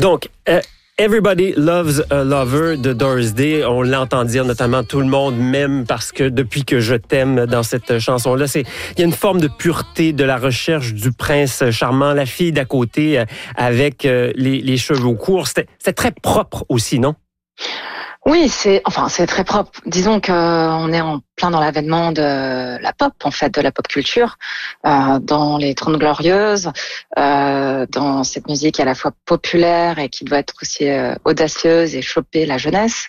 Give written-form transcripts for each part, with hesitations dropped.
Donc, Everybody Loves a Lover de Doris Day. On l'entend dire notamment tout le monde m'aime parce que depuis que je t'aime dans cette chanson-là, il y a une forme de pureté de la recherche du prince charmant, la fille d'à côté avec les cheveux courts. C'était très propre aussi, non? Oui, c'est très propre. Disons qu'on est en plein dans l'avènement de la pop, en fait, de la pop culture, dans les 30 Glorieuses, dans cette musique à la fois populaire et qui doit être aussi audacieuse et choper la jeunesse.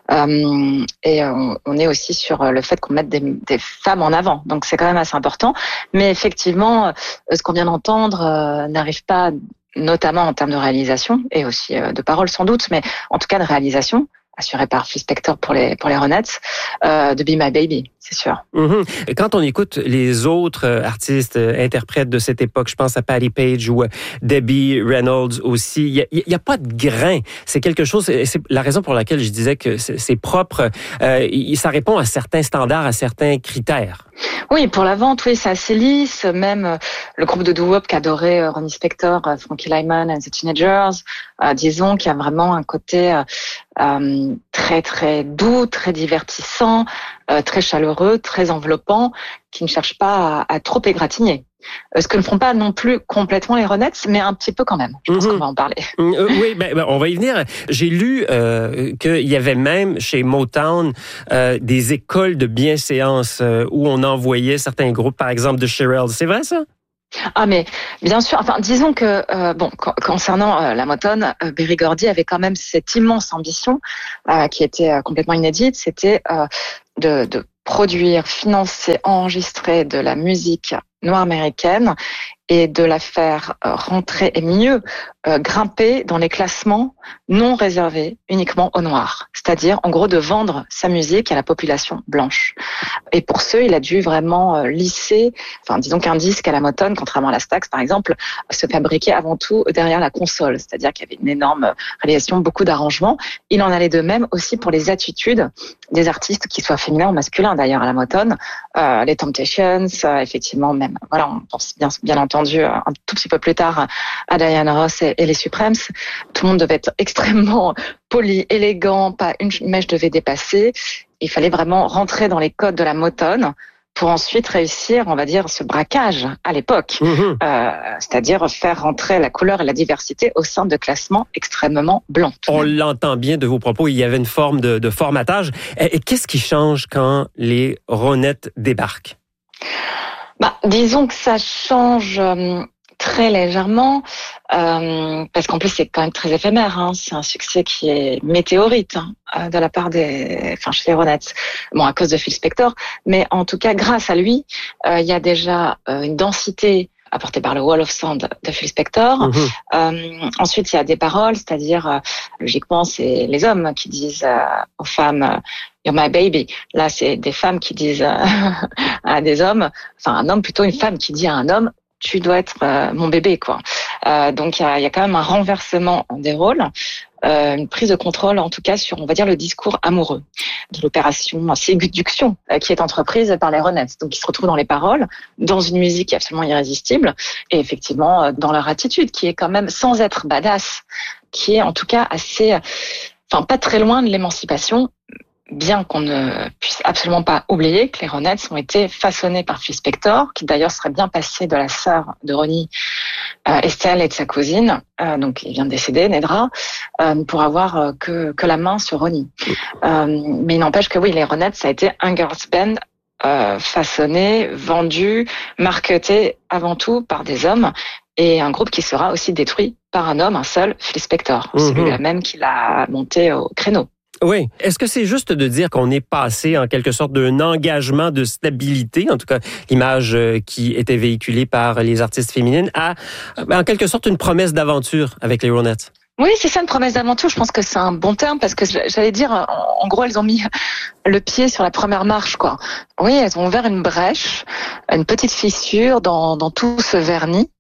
Et on est aussi sur le fait qu'on mette des femmes en avant. Donc c'est quand même assez important. Mais effectivement, ce qu'on vient d'entendre n'arrive pas, notamment en termes de réalisation et aussi de paroles sans doute, mais en tout cas de réalisation, assuré par Phil Spector pour les Ronettes, de Be My Baby, c'est sûr. Mm-hmm. Quand on écoute les autres artistes, interprètes de cette époque, je pense à Patti Page ou Debbie Reynolds aussi, il y a pas de grain. C'est quelque chose, c'est la raison pour laquelle je disais que c'est propre. Ça répond à certains standards, à certains critères. Oui, pour la vente, oui, c'est assez lisse. Même le groupe de doo-wop qu'adorait Ronnie Spector, Frankie Lymon and the Teenagers, disons qu'il y a vraiment un côté très très doux, très divertissant, très chaleureux, très enveloppant, qui ne cherche pas à trop égratigner. Ce que ne font pas non plus complètement les Ronettes, mais un petit peu quand même. Je pense qu'on va en parler. Oui, on va y venir. J'ai lu qu'il y avait même chez Motown des écoles de bienséance où on envoyait certains groupes, par exemple de Cherrelle. C'est vrai ça? Ah mais bien sûr, enfin disons que concernant la Motown, Berry Gordy avait quand même cette immense ambition qui était complètement inédite, c'était de produire, financer, enregistrer de la musique noire américaine et de la faire rentrer et mieux grimper dans les classements non réservés uniquement aux Noirs. C'est-à-dire, en gros, de vendre sa musique à la population blanche. Et pour ce, il a dû vraiment lisser, disons qu'un disque à la Motown, contrairement à la Stax par exemple, se fabriquait avant tout derrière la console. C'est-à-dire qu'il y avait une énorme réalisation, beaucoup d'arrangements. Il en allait de même aussi pour les attitudes des artistes, qu'ils soient féminins ou masculins d'ailleurs à la Motown. Les Temptations, effectivement, même, voilà, on pense bien entendu un tout petit peu plus tard à Diana Ross et les Supremes. Tout le monde devait être extrêmement poli, élégant, pas une mèche devait dépasser. Il fallait vraiment rentrer dans les codes de la Motown pour ensuite réussir, on va dire, ce braquage à l'époque. C'est-à-dire faire rentrer la couleur et la diversité au sein de classements extrêmement blancs. On l'entend bien de vos propos, il y avait une forme de formatage. Et qu'est-ce qui change quand les Ronettes débarquent? Disons que ça change très légèrement, parce qu'en plus c'est quand même très éphémère, hein. C'est un succès qui est météorite de la part chez les Ronettes. Bon, à cause de Phil Spector, mais en tout cas grâce à lui, il y a déjà une densité apportée par le Wall of Sound de Phil Spector. Ensuite, il y a des paroles, c'est-à-dire logiquement c'est les hommes qui disent aux femmes You're my baby. Là, c'est des femmes qui disent à des hommes, un homme plutôt, une femme qui dit à un homme tu dois être mon bébé, quoi. Donc il y a quand même un renversement des rôles, une prise de contrôle en tout cas sur, on va dire, le discours amoureux de l'opération séduction qui est entreprise par les Ronettes. Donc ils se retrouvent dans les paroles, dans une musique absolument irrésistible et effectivement dans leur attitude qui est quand même, sans être badass, qui est en tout cas assez, pas très loin de l'émancipation. Bien qu'on ne puisse absolument pas oublier que les Ronettes ont été façonnés par Phil Spector, qui d'ailleurs serait bien passé de la sœur de Ronnie, Estelle, et de sa cousine, donc il vient de décéder, Nedra, pour avoir que la main sur Ronnie. Mais il n'empêche que oui, les Ronettes, ça a été un girls band façonné, vendu, marketé avant tout par des hommes, et un groupe qui sera aussi détruit par un homme, un seul, Phil Spector, celui-là même qui l'a monté au créneau. Oui. Est-ce que c'est juste de dire qu'on est passé en quelque sorte d'un engagement de stabilité, en tout cas l'image qui était véhiculée par les artistes féminines, à en quelque sorte une promesse d'aventure avec les Ronettes? Oui, c'est ça, une promesse d'aventure. Je pense que c'est un bon terme parce que j'allais dire, en gros, elles ont mis le pied sur la première marche, quoi. Oui, elles ont ouvert une brèche, une petite fissure dans tout ce vernis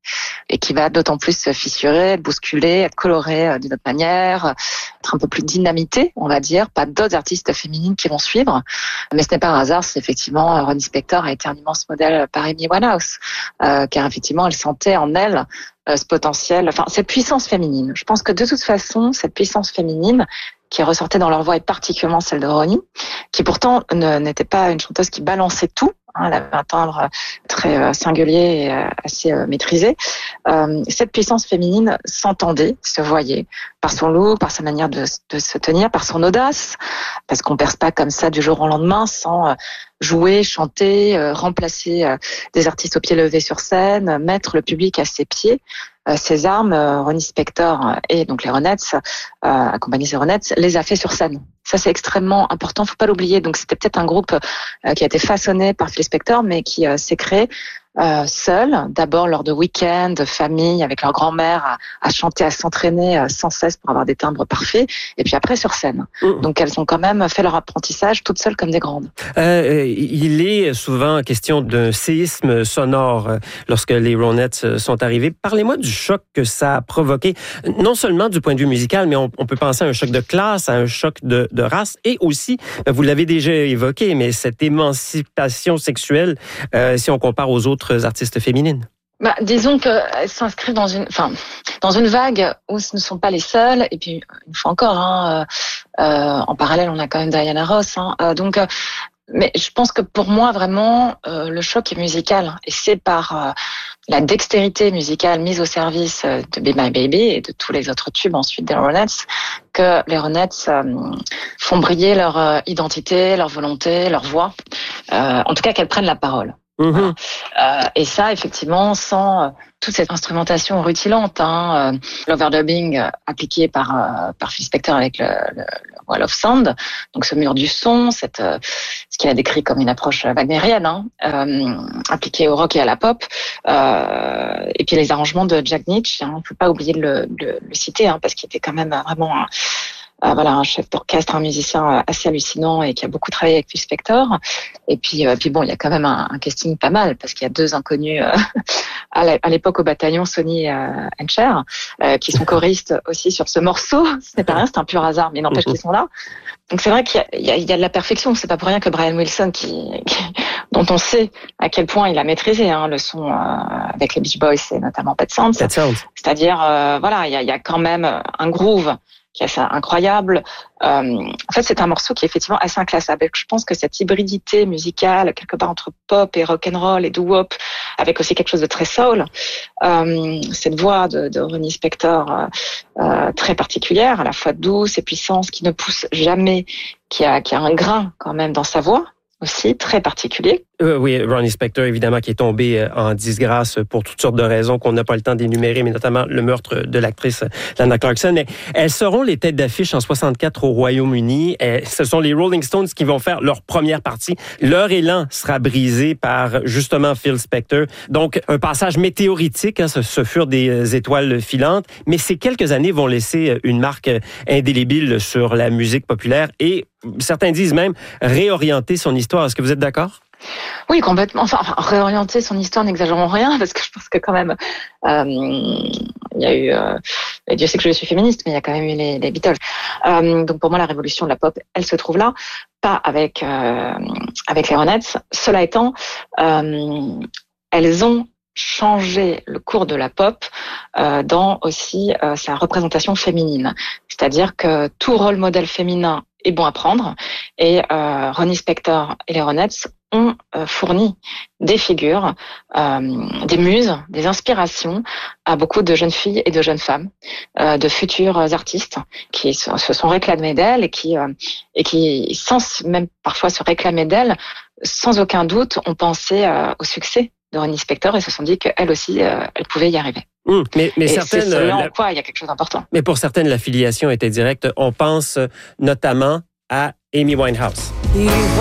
et qui va d'autant plus se fissurer, être bousculée, être colorée d'une autre manière, être un peu plus dynamitée, on va dire. Pas d'autres artistes féminines qui vont suivre. Mais ce n'est pas un hasard si effectivement Ronnie Spector a été un immense modèle par Amy Winehouse, car effectivement elle sentait en elle ce potentiel, enfin cette puissance féminine. Je pense que de toute façon, cette puissance féminine qui ressortait dans leur voix, et particulièrement celle de Ronnie, qui pourtant n'était pas une chanteuse qui balançait tout. Elle avait un timbre très singulier et assez maîtrisé. Cette puissance féminine s'entendait, se voyait par son look, par sa manière de se tenir, par son audace, parce qu'on perce pas comme ça du jour au lendemain sans jouer, chanter, remplacer des artistes au pied levé sur scène, mettre le public à ses pieds. Ses armes, Ronnie Spector et donc les Ronettes, accompagné des Ronettes, les a fait sur scène. Ça, c'est extrêmement important, faut pas l'oublier. Donc, c'était peut-être un groupe qui a été façonné par Phil Spector, mais qui s'est créé seul, d'abord lors de week-ends, de famille, avec leur grand-mère, à chanter, à s'entraîner sans cesse pour avoir des timbres parfaits, et puis après sur scène. Donc elles ont quand même fait leur apprentissage toutes seules comme des grandes. Il est souvent question d'un séisme sonore lorsque les Ronettes sont arrivés. Parlez-moi du choc que ça a provoqué, non seulement du point de vue musical, mais on peut penser à un choc de classe, à un choc de race, et aussi, vous l'avez déjà évoqué, mais cette émancipation sexuelle, si on compare aux autres artistes féminines. Disons qu'elles s'inscrivent dans une vague où ce ne sont pas les seules. Et puis, une fois encore, en parallèle, on a quand même Diana Ross. Mais je pense que pour moi, vraiment, le choc est musical. Et c'est par la dextérité musicale mise au service de Be My Baby et de tous les autres tubes ensuite des Ronettes que les Ronettes font briller leur identité, leur volonté, leur voix. En tout cas, qu'elles prennent la parole. Voilà. Et ça, effectivement, sans toute cette instrumentation rutilante, l'overdubbing appliqué par Phil Spector avec le Wall of Sound, donc ce mur du son, ce qu'il a décrit comme une approche wagnérienne, appliquée au rock et à la pop, et puis les arrangements de Jack Nitzsche, on ne peut pas oublier de le citer, parce qu'il était quand même vraiment un chef d'orchestre, un musicien assez hallucinant et qui a beaucoup travaillé avec Phil Spector. Et puis bon, il y a quand même un casting pas mal parce qu'il y a deux inconnus à l'époque au bataillon, Sonny et Cher, qui sont choristes aussi sur ce morceau. Ce n'est pas rien, c'est un pur hasard, mais n'empêche qu'ils sont là. Donc c'est vrai qu'il y a de la perfection. C'est pas pour rien que Brian Wilson, dont on sait à quel point il a maîtrisé le son avec les Beach Boys et notamment Pet Sounds. C'est-à-dire, il y a quand même un groove qui est assez incroyable. En fait, c'est un morceau qui est effectivement assez inclassable. Je pense que cette hybridité musicale, quelque part entre pop et rock'n'roll et doo-wop, avec aussi quelque chose de très soul, cette voix de Ronnie Spector très particulière, à la fois douce et puissante, qui ne pousse jamais, qui a un grain quand même dans sa voix, aussi très particulier. Oui, Ronnie Spector, évidemment, qui est tombé en disgrâce pour toutes sortes de raisons qu'on n'a pas le temps d'énumérer, mais notamment le meurtre de l'actrice Lana Clarkson. Mais elles seront les têtes d'affiche en 64 au Royaume-Uni. Ce sont les Rolling Stones qui vont faire leur première partie. Leur élan sera brisé par, justement, Phil Spector. Donc, un passage météoritique, ce furent des étoiles filantes. Mais ces quelques années vont laisser une marque indélébile sur la musique populaire et, certains disent même, réorienter son histoire. Est-ce que vous êtes d'accord? Oui, complètement. Enfin, réorienter son histoire, n'exagérons rien, parce que je pense que quand même, il y a eu, et Dieu sait que je suis féministe, mais il y a quand même eu les Beatles. Donc pour moi, la révolution de la pop, elle se trouve là, pas avec les Ronettes. Cela étant, elles ont changé le cours de la pop dans aussi sa représentation féminine. C'est-à-dire que tout rôle modèle féminin est bon à prendre, et Ronnie Spector et les Ronettes ont fourni des figures, des muses, des inspirations à beaucoup de jeunes filles et de jeunes femmes, de futurs artistes qui se sont réclamés d'elles et qui sans même parfois se réclamer d'elles, sans aucun doute, ont pensé au succès de Ronnie Spector et se sont dit qu'elle aussi, elle pouvait y arriver. Mais certaines, c'est cela en quoi il y a quelque chose d'important. Mais pour certaines, l'affiliation était directe. On pense notamment à Amy Winehouse.